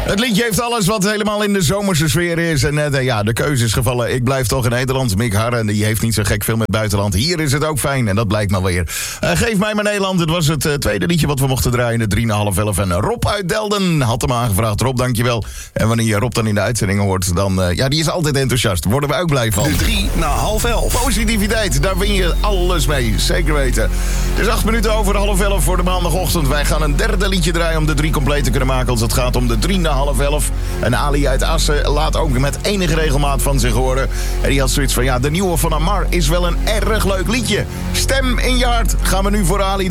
Het liedje heeft alles wat helemaal in de zomerse sfeer is. En de keuze is gevallen. Ik blijf toch in Nederland. Mick Harren, die heeft niet zo gek veel met buitenland. Hier is het ook fijn en dat blijkt maar weer. Geef mij maar Nederland. Het was het tweede liedje wat we mochten draaien. De 3,5 en Rob uit Delden had hem aangevraagd. Rob, dankjewel. En wanneer je Rob dan in de uitzending hoort, dan... die is altijd enthousiast. Daar worden we ook blij van. De 3,5. Positiviteit, daar win je alles mee. Zeker weten. Het is 8 minuten over 10:30 voor de maandagochtend. Wij gaan een derde liedje draaien om de 3 compleet te kunnen maken. Als het gaat om de 3,5. En Ali uit Assen laat ook met enige regelmaat van zich horen. En die had zoiets van, de nieuwe van Amar is wel een erg leuk liedje. Stem in je hart. Gaan we nu voor Ali